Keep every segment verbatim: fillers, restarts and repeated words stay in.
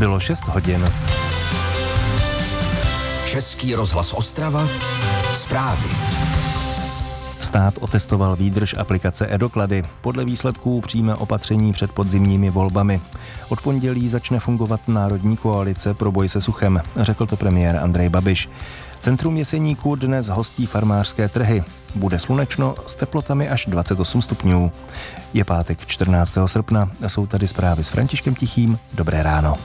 Bylo šest hodin. Český rozhlas Ostrava. Zprávy. Stát otestoval výdrž aplikace e-doklady. Podle výsledků přijme opatření před podzimními volbami. Od pondělí začne fungovat Národní koalice pro boj se suchem, řekl to premiér Andrej Babiš. Centrum Jeseníku dnes hostí farmářské trhy. Bude slunečno s teplotami až dvacet osm stupňů. Je pátek čtrnáctého srpna. Jsou tady zprávy s Františkem Tichým. Dobré ráno.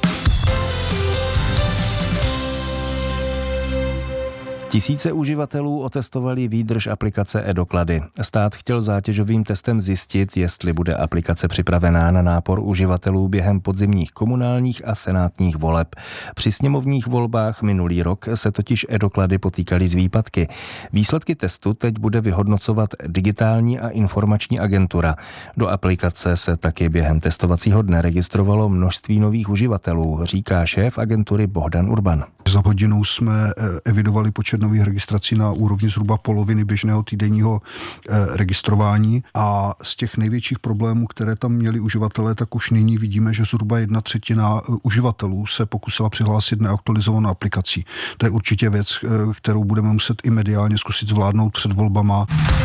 Tisíce uživatelů otestovali výdrž aplikace e-doklady. Stát chtěl zátěžovým testem zjistit, jestli bude aplikace připravená na nápor uživatelů během podzimních komunálních a senátních voleb. Při sněmovních volbách minulý rok se totiž e-doklady potýkaly s výpadky. Výsledky testu teď bude vyhodnocovat Digitální a informační agentura. Do aplikace se taky během testovacího dne registrovalo množství nových uživatelů, říká šéf agentury Bohdan Urban. Za hodinu jsme evidovali počet nových registrací na úrovni zhruba poloviny běžného týdenního registrování a z těch největších problémů, které tam měli uživatelé, tak už nyní vidíme, že zhruba jedna třetina uživatelů se pokusila přihlásit neaktualizovanou aplikací. To je určitě věc, kterou budeme muset i mediálně zkusit zvládnout před volbama.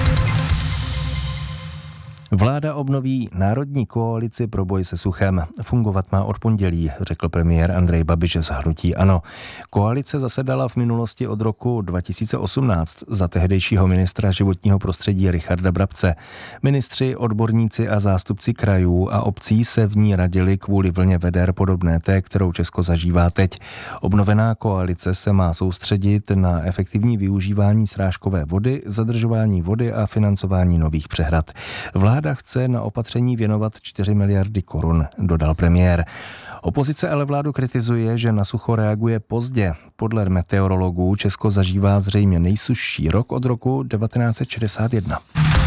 Vláda obnoví Národní koalici pro boj se suchem. Fungovat má od pondělí, řekl premiér Andrej Babiš z hnutí ANO. Koalice zasedala v minulosti od roku dva tisíce osmnáct za tehdejšího ministra životního prostředí Richarda Brabce. Ministři, odborníci a zástupci krajů a obcí se v ní radili kvůli vlně veder podobné té, kterou Česko zažívá teď. Obnovená koalice se má soustředit na efektivní využívání srážkové vody, zadržování vody a financování nových přehrad. Vláda chce na opatření věnovat čtyři miliardy korun, dodal premiér. Opozice ale vládu kritizuje, že na sucho reaguje pozdě. Podle meteorologů Česko zažívá zřejmě nejsušší rok od roku devatenáct set šedesát jedna.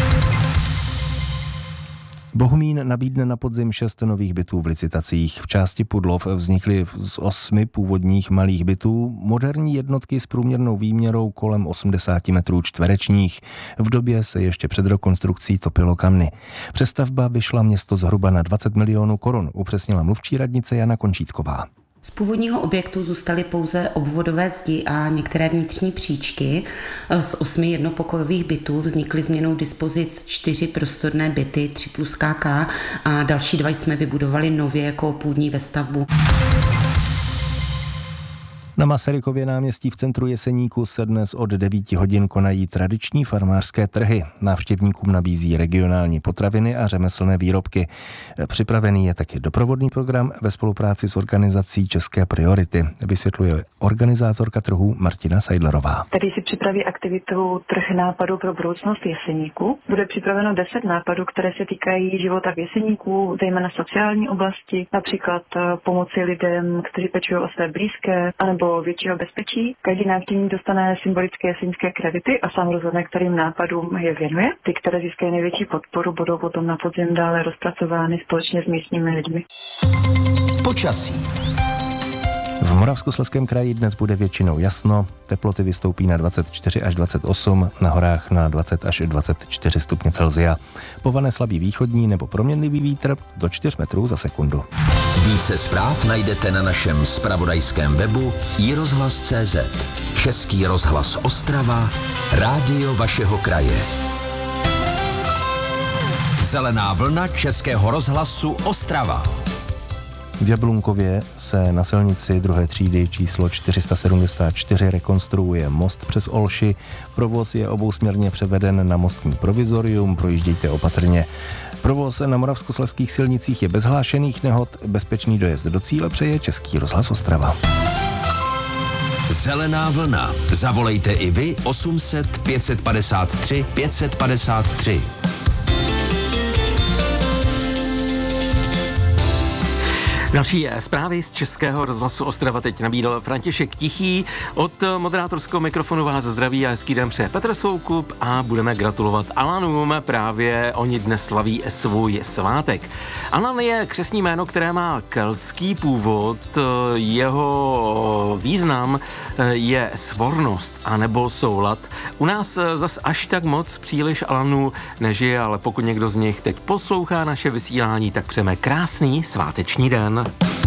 Bohumín nabídne na podzim šest nových bytů v licitacích. V části Pudlov vznikly z osmi původních malých bytů moderní jednotky s průměrnou výměrou kolem osmdesát metrů čtverečních. V době se ještě před rekonstrukcí topilo kamny. Přestavba vyšla město zhruba na dvacet milionů korun, upřesnila mluvčí radnice Jana Končítková. Z původního objektu zůstaly pouze obvodové zdi a některé vnitřní příčky. Z osmi jednopokojových bytů vznikly změnou dispozic čtyři prostorné byty tři plus ká ká a další dva jsme vybudovali nově jako půdní ve stavbu. Na Masarykově náměstí v centru Jeseníku se dnes od devíti hodin konají tradiční farmářské trhy. Návštěvníkům nabízí regionální potraviny a řemeslné výrobky. Připravený je taky doprovodný program ve spolupráci s organizací České priority, vysvětluje organizátorka trhu Martina Seidlerová. Tady si připraví aktivitu Trh nápadů pro budoucnost Jeseníku. Bude připraveno deset nápadů, které se týkají života v Jeseníku, zejména sociální oblasti, například pomoci lidem, kteří pečují o své blízké, anebo většího bezpečí. Každý návštěvník dostane symbolické jesenícké kredity a sám rozhodne, kterým nápadům je věnuje. Ty, které získají největší podporu, budou potom na podzim dále rozpracovány společně s místními lidmi. Počasí. V Moravskoslezském kraji dnes bude většinou jasno, teploty vystoupí na dvacet čtyři až dvacet osm, na horách na dvacet až dvacet čtyři stupně Celsia. Povane slabý východní nebo proměnlivý vítr do čtyř metrů za sekundu. Více zpráv najdete na našem zpravodajském webu i rozhlas tečka cé zet. Český rozhlas Ostrava, rádio vašeho kraje. Zelená vlna Českého rozhlasu Ostrava. V Jablunkově se na silnici druhé třídy číslo čtyři set sedmdesát čtyři rekonstruuje most přes Olši. Provoz je obousměrně převeden na mostní provizorium, projíždějte opatrně. Provoz na moravskoslezských silnicích je bez hlášených nehod, bezpečný dojezd do cíle přeje Český rozhlas Ostrava. Zelená vlna. Zavolejte i vy osm set pět set padesát tři pět set padesát tři. Další zprávy z Českého rozhlasu Ostrava teď nabídl František Tichý. Od moderátorského mikrofonu vás zdraví a hezký den přeje Petr Soukup a budeme gratulovat Alanům. Právě oni dnes slaví svůj svátek. Alan je křestní jméno, které má keltský původ. Jeho význam je svornost anebo soulad. U nás zas až tak moc příliš Alanů nežije, ale pokud někdo z nich teď poslouchá naše vysílání, tak přejeme krásný sváteční den.